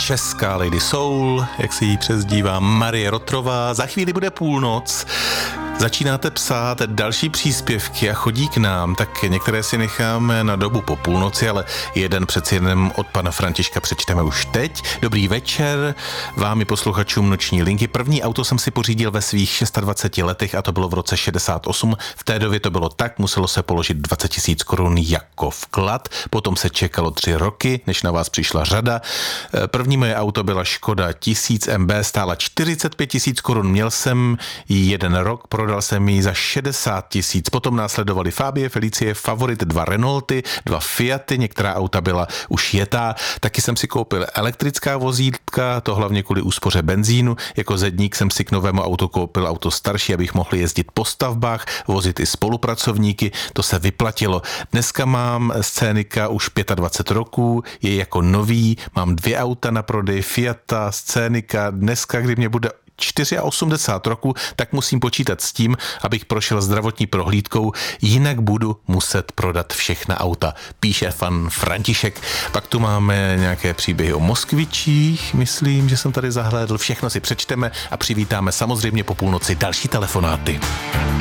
česká Lady Soul, jak se jí přezdívá, Marie Rotrová. Za chvíli bude půlnoc. Začínáte psát další příspěvky a chodí k nám, tak některé si necháme na dobu po půlnoci, ale jeden přeci jenom od pana Františka přečteme už teď. Dobrý večer, vám i posluchačům Noční linky. První auto jsem si pořídil ve svých 26 letech a to bylo v roce 68. V té době to bylo tak, muselo se položit 20 000 korun jako vklad, potom se čekalo 3 roky, než na vás přišla řada. První moje auto byla Škoda 1000 MB, stála 45 000 korun, měl jsem ji 1 rok, prodal jsem ji za 60 000, potom následovali Fabie, Felicie, Favorit, 2 Renaulty, 2 Fiaty, některá auta byla už jetá, taky jsem si koupil elektrická vozítka, to hlavně kvůli úspoře benzínu, jako zedník jsem si k novému autu koupil auto starší, abych mohl jezdit po stavbách, vozit i spolupracovníky, to se vyplatilo. Dneska mám Scénika už 25 roků, je jako nový, mám 2 auta na prodej, Fiata, Scénika, dneska, kdy mě bude 84 roku, tak musím počítat s tím, abych prošel zdravotní prohlídkou, jinak budu muset prodat všechna auta, píše pan František. Pak tu máme nějaké příběhy o Moskvičích, myslím, že jsem tady zahlédl, všechno si přečteme a přivítáme samozřejmě po půlnoci další telefonáty.